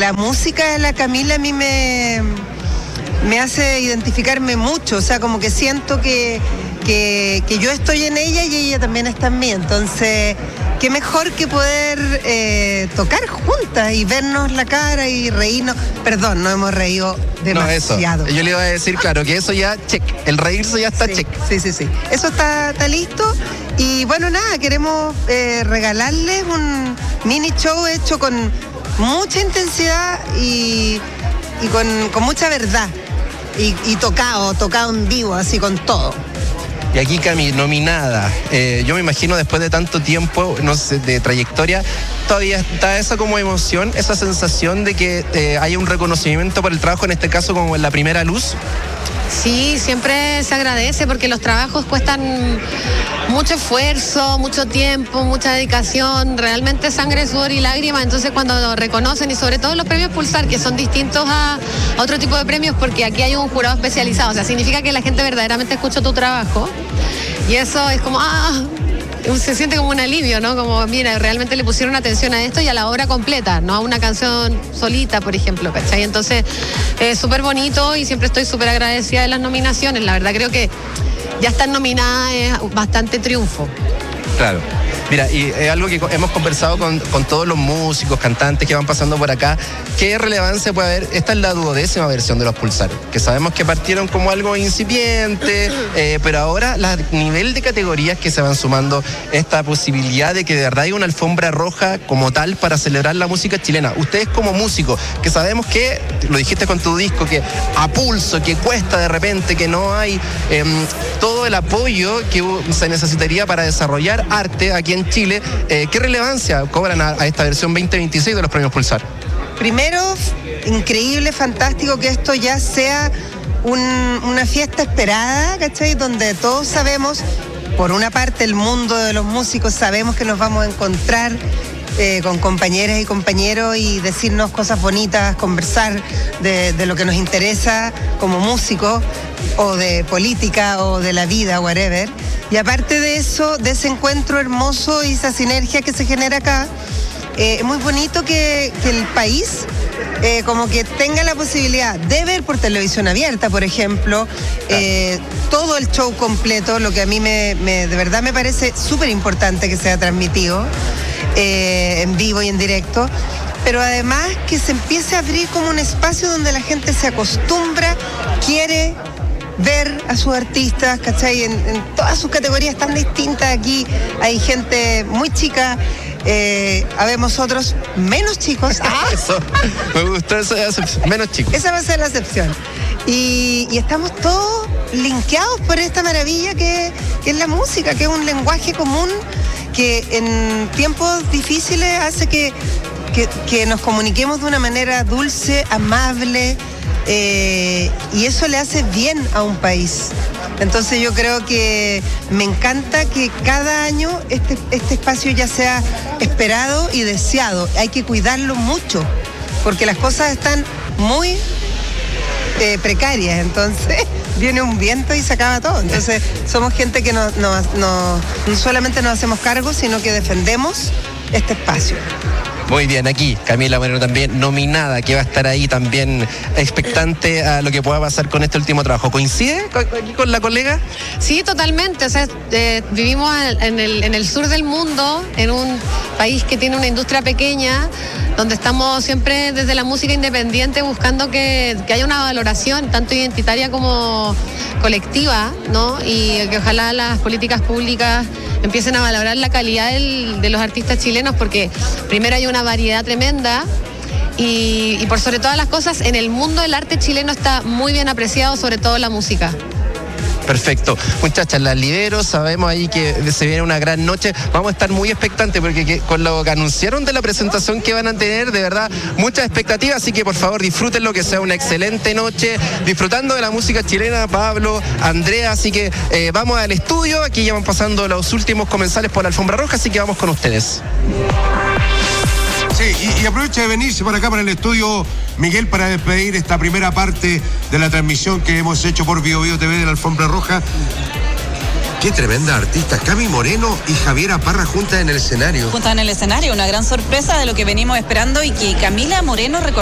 la música de la Camila a mí me hace identificarme mucho, o sea, como que siento que yo estoy en ella y ella también está en mí, entonces qué mejor que poder tocar juntas y vernos la cara y reírnos. Perdón, no hemos reído demasiado. No, eso. Yo le iba a decir, claro, que eso ya, check, el reírse ya está check. Sí. Eso está listo y bueno, nada, queremos regalarles un mini show hecho con mucha intensidad y con mucha verdad y tocado en vivo, así con todo. Y aquí Cami, nominada, yo me imagino después de tanto tiempo, no sé, de trayectoria, todavía está esa como emoción, esa sensación de que haya un reconocimiento por el trabajo, en este caso como en La Primera Luz. Sí, siempre se agradece porque los trabajos cuestan mucho esfuerzo, mucho tiempo, mucha dedicación, realmente sangre, sudor y lágrimas. Entonces cuando lo reconocen, y sobre todo los premios Pulsar, que son distintos a otro tipo de premios porque aquí hay un jurado especializado, o sea, significa que la gente verdaderamente escucha tu trabajo y eso es como, se siente como un alivio, ¿no? Como, mira, realmente le pusieron atención a esto y a la obra completa, no a una canción solita, por ejemplo, ¿cachai? Entonces, es súper bonito y siempre estoy súper agradecida de las nominaciones. La verdad creo que ya estar nominada es bastante triunfo. Claro. Mira, y es algo que hemos conversado con todos los músicos, cantantes que van pasando por acá. ¿Qué relevancia puede haber? Esta es la 12ª versión de los Pulsar, que sabemos que partieron como algo incipiente, pero ahora el nivel de categorías que se van sumando, esta posibilidad de que de verdad hay una alfombra roja como tal para celebrar la música chilena. Ustedes como músicos, que sabemos que, lo dijiste con tu disco, que a pulso, que cuesta de repente, que no hay todo el apoyo que se necesitaría para desarrollar arte aquí en Chile, ¿qué relevancia cobran a esta versión 2026 de los premios Pulsar? Primero, increíble, fantástico que esto ya sea una fiesta esperada, ¿cachai? Donde todos sabemos, por una parte el mundo de los músicos sabemos que nos vamos a encontrar con compañeras y compañeros y decirnos cosas bonitas, conversar de lo que nos interesa como músicos o de política o de la vida, whatever. Y aparte de eso, de ese encuentro hermoso y esa sinergia que se genera acá, es muy bonito que el país como que tenga la posibilidad de ver por televisión abierta, por ejemplo, todo el show completo, lo que a mí de verdad me parece súper importante que sea transmitido en vivo y en directo, pero además que se empiece a abrir como un espacio donde la gente se acostumbra, quiere ver a sus artistas, ¿cachai? En todas sus categorías tan distintas. Aquí hay gente muy chica, habemos otros menos chicos. Eso, me gustó esa excepción, menos chicos. Esa va a ser la excepción. Y estamos todos linkeados por esta maravilla que es la música, que es un lenguaje común que en tiempos difíciles hace que nos comuniquemos de una manera dulce, amable, y eso le hace bien a un país. Entonces yo creo que me encanta que cada año este espacio ya sea esperado y deseado. Hay que cuidarlo mucho, porque las cosas están muy precarias, entonces viene un viento y se acaba todo. Entonces somos gente que no solamente nos hacemos cargo, sino que defendemos este espacio. Muy bien, aquí Camila Moreno también nominada, que va a estar ahí también expectante a lo que pueda pasar con este último trabajo. ¿Coincide aquí con la colega? Sí, totalmente. O sea, vivimos en el sur del mundo, en un país que tiene una industria pequeña, donde estamos siempre desde la música independiente buscando que haya una valoración tanto identitaria como colectiva, ¿no? Y que ojalá las políticas públicas empiecen a valorar la calidad de los artistas chilenos, porque primero hay una variedad tremenda y por sobre todas las cosas, en el mundo el arte chileno está muy bien apreciado, sobre todo la música. Perfecto. Muchachas, las lidero, sabemos ahí que se viene una gran noche. Vamos a estar muy expectantes porque con lo que anunciaron de la presentación que van a tener, de verdad, muchas expectativas, así que por favor disfruten lo que sea una excelente noche, disfrutando de la música chilena, Pablo, Andrea, así que vamos al estudio, aquí ya van pasando los últimos comensales por la alfombra roja, así que vamos con ustedes. Sí, y aprovecha de venirse por acá para el estudio, Miguel, para despedir esta primera parte de la transmisión que hemos hecho por Bio Bio TV de la Alfombra Roja. Qué tremenda artista, Cami Moreno y Javiera Parra juntas en el escenario. Juntas en el escenario, una gran sorpresa de lo que venimos esperando y que Camila Moreno